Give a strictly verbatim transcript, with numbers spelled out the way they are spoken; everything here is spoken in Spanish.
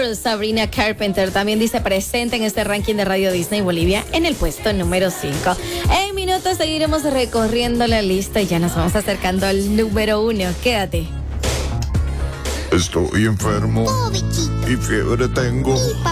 por Sabrina Carpenter. También dice presente en este ranking de Radio Disney Bolivia en el puesto número cinco. En minutos seguiremos recorriendo la lista y ya nos vamos acercando al número uno. Quédate. Estoy enfermo y fiebre tengo.